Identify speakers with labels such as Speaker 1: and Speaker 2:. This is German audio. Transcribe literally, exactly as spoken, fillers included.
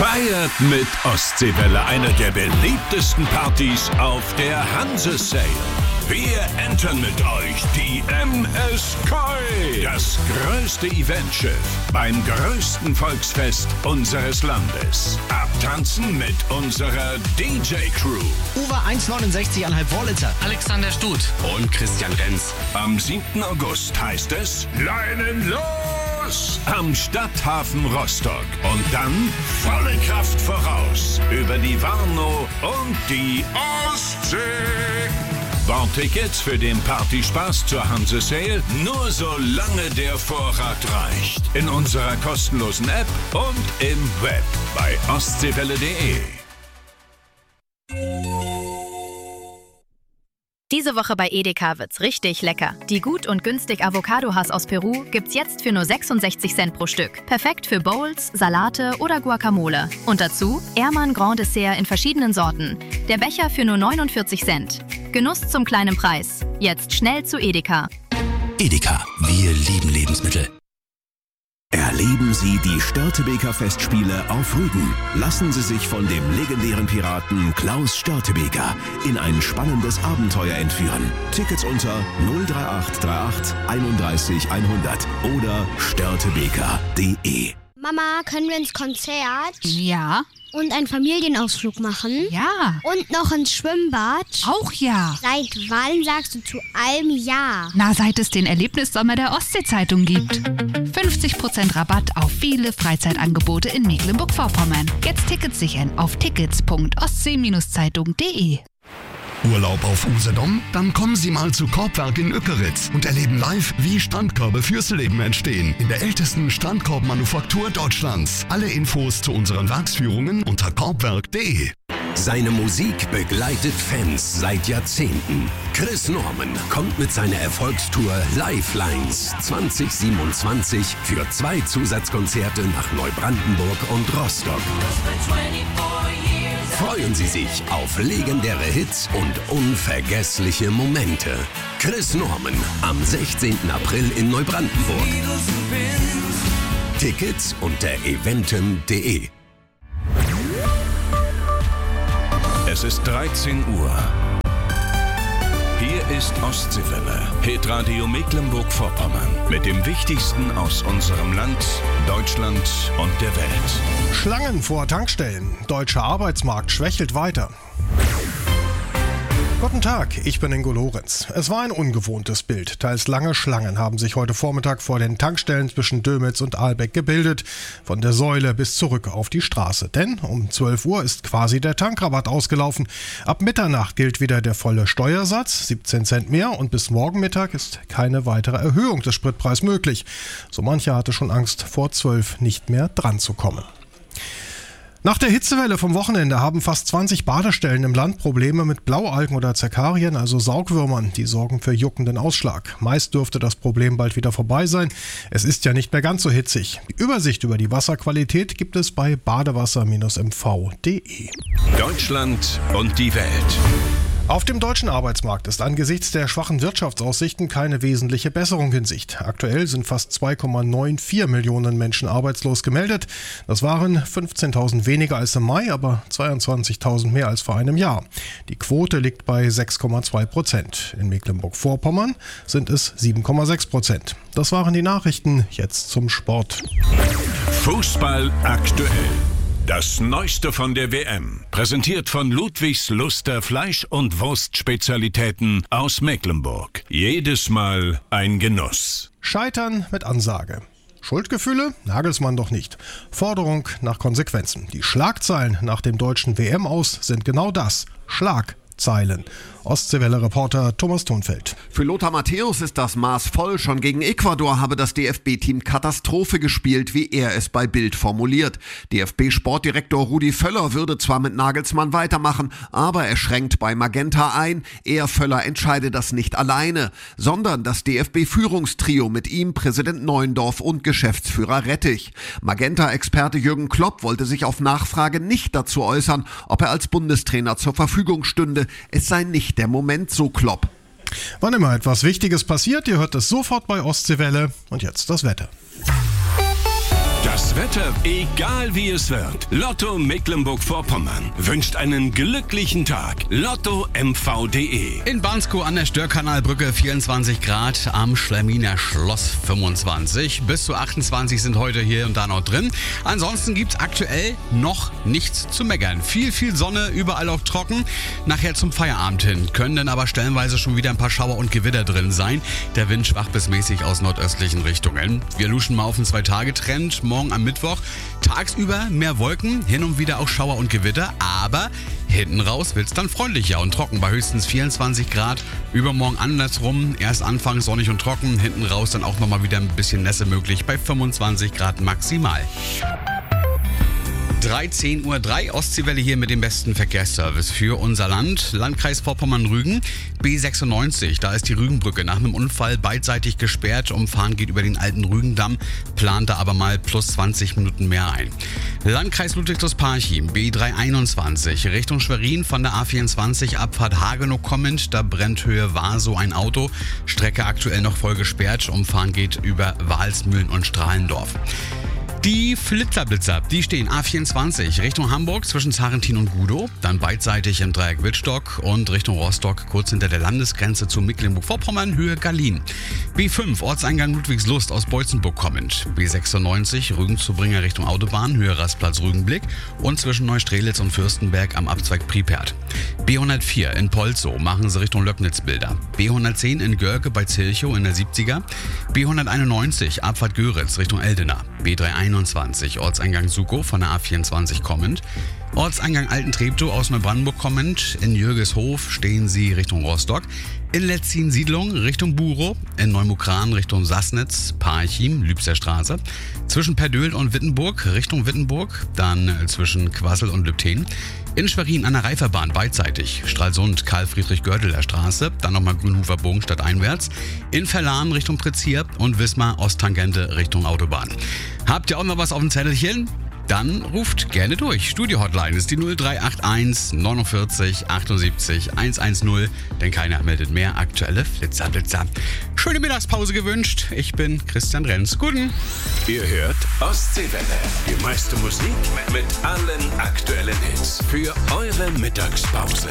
Speaker 1: Feiert mit Ostseewelle, einer der beliebtesten Partys auf der Hanse-Sail. Wir entern mit euch die M S Koi, das größte Eventschiff beim größten Volksfest unseres Landes. Abtanzen mit unserer D J-Crew.
Speaker 2: Uwe eins neunundsechzig Komma fünf Wolliter.
Speaker 3: Alexander Stut und Christian Renz.
Speaker 1: Am siebten August heißt es Leinen los! Am Stadthafen Rostock. Und dann volle Kraft voraus über die Warnow und die Ostsee. Bordtickets für den Partyspaß zur Hanse-Sail nur solange der Vorrat reicht. In unserer kostenlosen App und im Web bei ostseewelle punkt de.
Speaker 4: Diese Woche bei Edeka wird's richtig lecker. Die gut und günstig Avocado-Hass aus Peru gibt's jetzt für nur sechsundsechzig Cent pro Stück. Perfekt für Bowls, Salate oder Guacamole. Und dazu Ehrmann Grand Dessert in verschiedenen Sorten. Der Becher für nur neunundvierzig Cent. Genuss zum kleinen Preis. Jetzt schnell zu Edeka.
Speaker 5: Edeka, wir lieben Lebensmittel. Erleben Sie die Störtebeker Festspiele auf Rügen. Lassen Sie sich von dem legendären Piraten Klaus Störtebeker in ein spannendes Abenteuer entführen. Tickets unter null drei acht drei acht einunddreißig hundert oder störtebeker punkt de.
Speaker 6: Mama, können wir ins Konzert?
Speaker 7: Ja.
Speaker 6: Und einen Familienausflug machen?
Speaker 7: Ja.
Speaker 6: Und noch ins Schwimmbad?
Speaker 7: Auch ja.
Speaker 6: Seit wann sagst du zu allem Ja?
Speaker 7: Na, seit es den Erlebnissommer der Ostsee-Zeitung gibt. fünfzig Prozent Rabatt auf viele Freizeitangebote in Mecklenburg-Vorpommern. Jetzt Tickets sichern auf tickets punkt ostsee Zeitung punkt de.
Speaker 8: Urlaub auf Usedom? Dann kommen Sie mal zu Korbwerk in Ückeritz und erleben live, wie Strandkörbe fürs Leben entstehen. In der ältesten Strandkorbmanufaktur Deutschlands. Alle Infos zu unseren Werksführungen unter korbwerk punkt de.
Speaker 5: Seine Musik begleitet Fans seit Jahrzehnten. Chris Norman kommt mit seiner Erfolgstour Lifelines zwanzig siebenundzwanzig für zwei Zusatzkonzerte nach Neubrandenburg und Rostock. Freuen Sie sich auf legendäre Hits und unvergessliche Momente. Chris Norman am sechzehnten April in Neubrandenburg. Tickets unter eventim punkt de.
Speaker 1: Es ist dreizehn Uhr. Hier ist Ostseewelle, Hitradio Mecklenburg-Vorpommern mit dem Wichtigsten aus unserem Land, Deutschland und der Welt.
Speaker 9: Schlangen vor Tankstellen. Deutscher Arbeitsmarkt schwächelt weiter. Guten Tag, ich bin Ingo Lorenz. Es war ein ungewohntes Bild. Teils lange Schlangen haben sich heute Vormittag vor den Tankstellen zwischen Dömitz und Ahlbeck gebildet. Von der Säule bis zurück auf die Straße. Denn um zwölf Uhr ist quasi der Tankrabatt ausgelaufen. Ab Mitternacht gilt wieder der volle Steuersatz, siebzehn Cent mehr. Und bis morgen Mittag ist keine weitere Erhöhung des Spritpreises möglich. So mancher hatte schon Angst, vor zwölf nicht mehr dran zu kommen. Nach der Hitzewelle vom Wochenende haben fast zwanzig Badestellen im Land Probleme mit Blaualgen oder Zerkarien, also Saugwürmern. Die sorgen für juckenden Ausschlag. Meist dürfte das Problem bald wieder vorbei sein. Es ist ja nicht mehr ganz so hitzig. Die Übersicht über die Wasserqualität gibt es bei badewasser M V punkt de.
Speaker 1: Deutschland und die Welt.
Speaker 9: Auf dem deutschen Arbeitsmarkt ist angesichts der schwachen Wirtschaftsaussichten keine wesentliche Besserung in Sicht. Aktuell sind fast zwei Komma vierundneunzig Millionen Menschen arbeitslos gemeldet. Das waren fünfzehntausend weniger als im Mai, aber zweiundzwanzigtausend mehr als vor einem Jahr. Die Quote liegt bei sechs Komma zwei Prozent. In Mecklenburg-Vorpommern sind es sieben Komma sechs Prozent. Das waren die Nachrichten. Jetzt zum Sport.
Speaker 1: Fußball aktuell. Das Neueste von der W M, präsentiert von Ludwigs Luster Fleisch- und Wurstspezialitäten aus Mecklenburg. Jedes Mal ein Genuss.
Speaker 9: Scheitern mit Ansage. Schuldgefühle? Nagelsmann doch nicht. Forderung nach Konsequenzen. Die Schlagzeilen nach dem deutschen W M-Aus sind genau das. Schlagzeilen. Ostseewelle-Reporter Thomas Thunfeld.
Speaker 10: Für Lothar Matthäus ist das Maß voll. Schon gegen Ecuador habe das D F B-Team Katastrophe gespielt, wie er es bei Bild formuliert. D F B-Sportdirektor Rudi Völler würde zwar mit Nagelsmann weitermachen, aber er schränkt bei Magenta ein. Er, Völler, entscheide das nicht alleine, sondern das D F B-Führungstrio mit ihm, Präsident Neuendorf und Geschäftsführer Rettich. Magenta-Experte Jürgen Klopp wollte sich auf Nachfrage nicht dazu äußern, ob er als Bundestrainer zur Verfügung stünde. Es sei nicht der Moment, so Klopp.
Speaker 9: Wann immer etwas Wichtiges passiert, ihr hört es sofort bei Ostseewelle. Und jetzt das Wetter.
Speaker 1: Das Wetter, egal wie es wird. Lotto Mecklenburg-Vorpommern wünscht einen glücklichen Tag. Lotto M V punkt de.
Speaker 3: In Bansko an der Störkanalbrücke vierundzwanzig Grad, am Schleminer Schloss fünfundzwanzig. Bis zu achtundzwanzig sind heute hier und da noch drin. Ansonsten gibt's aktuell noch nichts zu meckern. Viel, viel Sonne, überall auch trocken. Nachher zum Feierabend hin können dann aber stellenweise schon wieder ein paar Schauer und Gewitter drin sein. Der Wind schwach bis mäßig aus nordöstlichen Richtungen. Wir luschen mal auf einen Zwei-Tage-Trend. Morgen am Mittwoch tagsüber mehr Wolken, hin und wieder auch Schauer und Gewitter, aber hinten raus wird's dann freundlicher und trocken bei höchstens vierundzwanzig Grad. Übermorgen andersrum, erst anfangs sonnig und trocken, hinten raus dann auch nochmal wieder ein bisschen Nässe möglich bei fünfundzwanzig Grad maximal. dreizehn Uhr drei, Ostseewelle hier mit dem besten Verkehrsservice für unser Land. Landkreis Vorpommern-Rügen, B sechsundneunzig. Da ist die Rügenbrücke nach einem Unfall beidseitig gesperrt. Umfahren geht über den alten Rügendamm, plant da aber mal plus zwanzig Minuten mehr ein. Landkreis Ludwigslust-Parchim, B dreihunderteinundzwanzig. Richtung Schwerin von der A vierundzwanzig, Abfahrt Hagenow kommend. Da brennt Höhe Warsow ein Auto. Strecke aktuell noch voll gesperrt. Umfahren geht über Walsmühlen und Strahlendorf. Die Flitzerblitzer, die stehen A vierundzwanzig Richtung Hamburg zwischen Zarentin und Gudow, dann beidseitig im Dreieck Wittstock und Richtung Rostock kurz hinter der Landesgrenze zu Mecklenburg-Vorpommern, Höhe Gallien. B fünf Ortseingang Ludwigslust aus Beutzenburg kommend. B sechsundneunzig Rügen-Zubringer Richtung Autobahn, Höhe Rastplatz Rügenblick und zwischen Neustrelitz und Fürstenberg am Abzweig Pripert. B hundertvier in Polzow machen sie Richtung Löcknitz Bilder. B hundertzehn in Görke bei Zilchow in der siebziger. B hunderteinundneunzig Abfahrt Göritz Richtung Eldena. B dreihunderteinundzwanzig Ortseingang Sukow von der A vierundzwanzig kommend. Ortseingang Alten-Treptow aus Neubrandenburg kommend. In Jürgeshof stehen sie Richtung Rostock. In Letzin-Siedlung Richtung Burow. In Neumukran Richtung Sassnitz, Parchim, Lübser Straße. Zwischen Perdöhl und Wittenburg Richtung Wittenburg. Dann zwischen Quassel und Lübten. In Schwerin an der Reiferbahn beidseitig. Stralsund, Karl-Friedrich-Gördeler Straße. Dann nochmal Grünhofer Bogen stadteinwärts. In Verlan Richtung Prizier und Wismar Osttangente Richtung Autobahn. Habt ihr auch noch was auf dem Zettelchen? Dann ruft gerne durch. Studio-Hotline ist die null drei acht eins neunundvierzig achtundsiebzig hundertzehn, denn keiner meldet mehr aktuelle Flitzerblitzer. Schöne Mittagspause gewünscht. Ich bin Christian Renz. Guten.
Speaker 1: Ihr hört Ostseewelle. Die meiste Musik mit allen aktuellen Hits für eure Mittagspause.